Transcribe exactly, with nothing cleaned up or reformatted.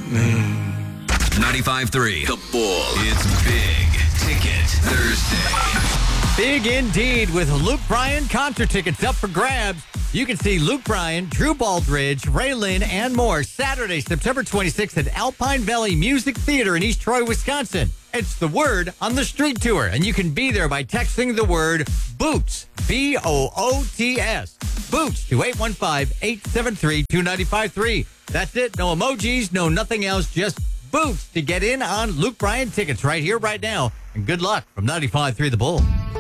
ninety-five three The Bull. It's Big Ticket Thursday. Big indeed, with Luke Bryan concert tickets up for grabs. You can see Luke Bryan, Drew Baldridge, Ray Lynn, and more Saturday, September twenty-sixth at Alpine Valley Music Theater in East Troy, Wisconsin. It's the Word on the Street Tour, and you can be there by texting the word BOOTS, B O O T S, BOOTS to eight one five, eight seven three, two nine five three. That's it. No emojis, no nothing else, just BOOTS to get in on Luke Bryan tickets right here, right now. And good luck from ninety-five three The Bull.